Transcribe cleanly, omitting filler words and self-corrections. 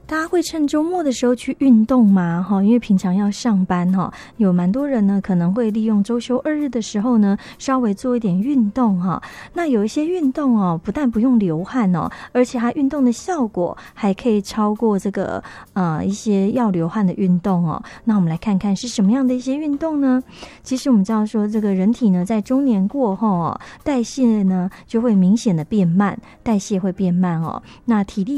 大家会趁周末的时候去运动吗？因为平常要上班，有蛮多人呢可能会利用周休2日的时候呢，稍微做一点运动。那有一些运动不但不用流汗，而且它运动的效果还可以超过这个一些要流汗的运动。那我们来看看是什么样的一些运动呢？其实我们知道说，这个人体呢在中年过后代谢呢就会明显的变慢，代谢会变慢。那体力